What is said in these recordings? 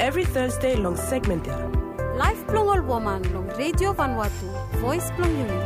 every Thursday long segment ya. Live Plongol Woman long Radio Vanuatu, Voice Plongyuni.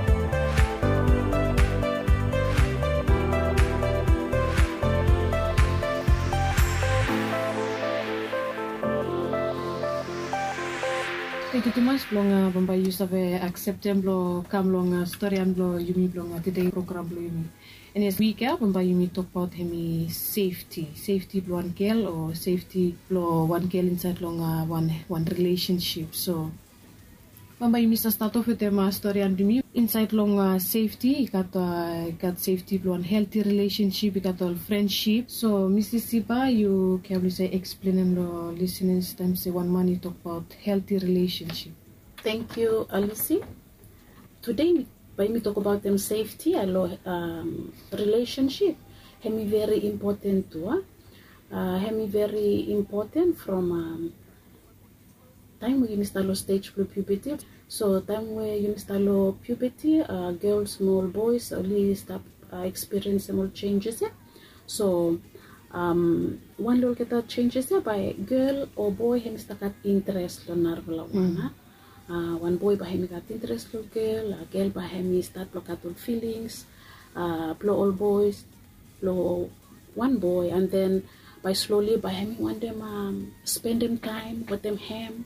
Thank you too much blong Bamba Yusave acceptem blo kam long storyan blo yumi blong today program blo yumi. And yes, week Bamba yumi talk about hemi safety blo one girl or safety blo one girl inside long one relationship. So Bamba yumi start off with them storyan yumi inside long safety. Got safety blo one healthy relationship. You got all friendship. So Mrs. Siba, you can say explain them the listeners time say one man you talk about healthy relationship. Thank you, Alice. Today, when we talk about them safety, I love relationship. Hemi very important too. Hemi very important from time when you start stage puberty. So time where you start puberty, girls, small boys only start experience small changes. Yeah? So one little get that changes by girl or boy hemi start interest lo narvala wana. One boy by hemi got interest lo girl, a girl by hemi start block out all feelings, blow all boys, blow one boy, and then by slowly by hemi want them spend them time with them him.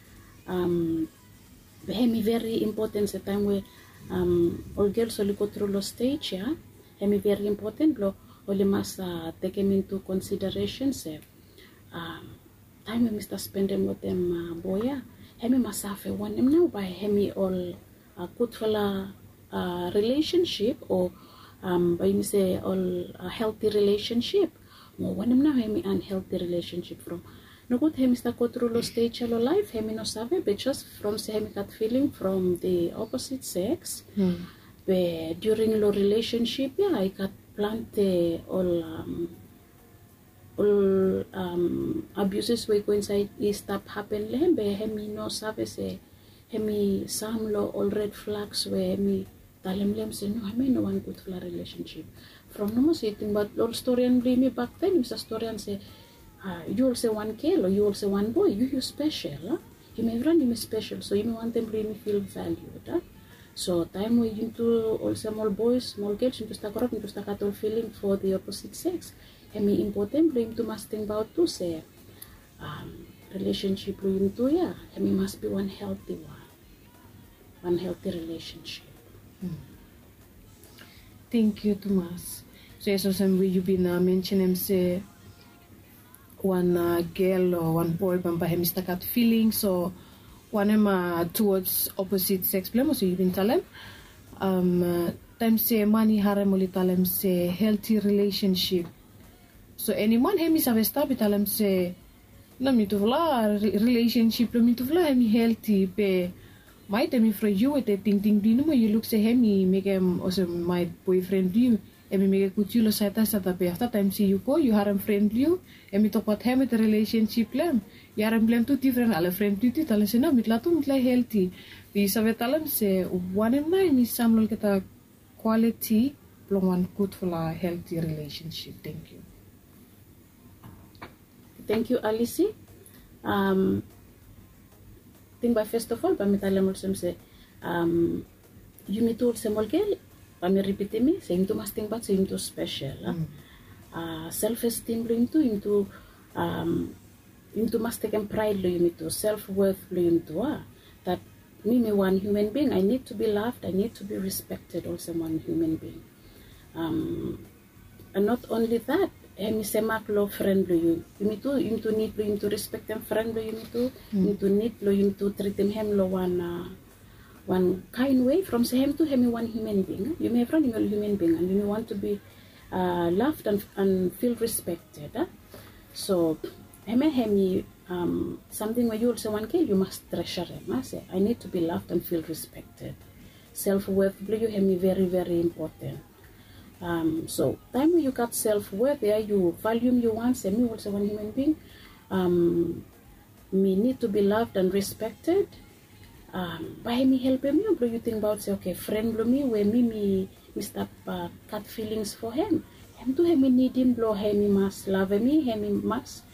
Hemi very important the time where all girls only go through the stage, yeah. Hemi very important blow only must take them into consideration. Say, time when Mr. spend them with them boy, yeah. Hemi must have one them now by hemi all good for relationship or by me say all healthy relationship. More one them now hemi unhealthy relationship from. No good hemi start go through the stage of life. Hemi no save, but just from say hemi got feeling from the opposite sex. Where during the relationship, yeah, I got plant all abuses we go inside is stop happen lehem be hemi no save say hemi some lo all red flags where hemi talem lem say no hemi no one good for relationship from no say thing but all story and bring me back then Mr. Story and say you will say one girl or you will say one boy you special you may run you special so you may want them bring me feel valued so time we into all small boys small girls into start corrupt into start all feeling for the opposite sex hemi important blame to must think about to say relationship blame to yeah hemi must be one healthy relationship. Thank you Thomas. So yes, also you been mentioning say one girl or one boy bamba hemi stuck at feelings so one towards opposite sex blame so you been tell them time say money harem tell them say healthy relationship. So anyone hemi save stop italam say na mituvla relationship lo mituvla hemi healthy pe my temi for you with the ting dino you look say hemi make him also my boyfriend you emi make kuchulo sata pe after time see you go you harem friend you emi talk about hemi the relationship lem you harem blem two different alle friend you talam say na mitla healthy we save talam say one and nine is samlol kita quality long one good for a healthy relationship. Thank you. Thank you, Alice. Think by first of all, by me tell them also say, you me told small girl, by me repeat me, saying to must think about saying to special. Self-esteem into must take and pride into self-worth into that me one human being, I need to be loved, I need to be respected also one human being. And not only that, hemi semak lo friend lo you need to respect them friend lo you need to treat them him lo one kind way from say him to hemi one human being you may friend him human being and you may want to be loved and feel respected so hemi something where you also one kid you must treasure him say I need to be loved and feel respected self-worth you hemi very very important. So time when you got self-worth there you value you want say me also one human being me need to be loved and respected by me help me you think about say okay friend me where me stop cut feelings for him to him need him blow him must love me him must